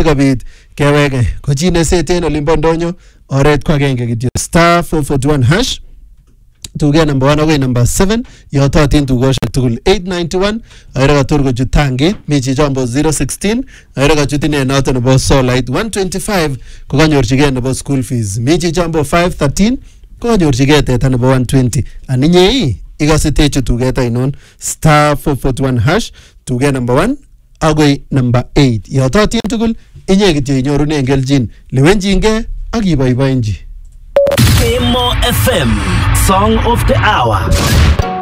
sikobit kewege ko chi neseten olimbo ndonyo oret kwa genge kityo star 441 hash tuge number 1 agoi number 7 yototin tugoshek tugul 891 ayra katur ko jutangi mi chi jombo 016 ayra ka jutine noto nebo Solite 125 ko kanyorchige nebo school fees mi chi jombo 513 ko kanyorchige teta nebo 120 aninye ikasite chu tuget ainon star 441 hash tuge number 1 agoi number 8 yototin tugul inye kityo inyorunen keljin lewenjinge ak iboiboenji. Kemo FM, Song of the Hour.